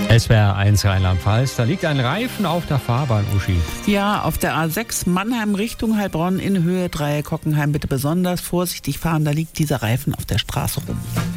SWR 1 Rheinland-Pfalz, da liegt ein Reifen auf der Fahrbahn, Uschi. Ja, auf der A6 Mannheim Richtung Heilbronn in Höhe Dreieck Hockenheim bitte besonders vorsichtig fahren, da liegt dieser Reifen auf der Straße rum.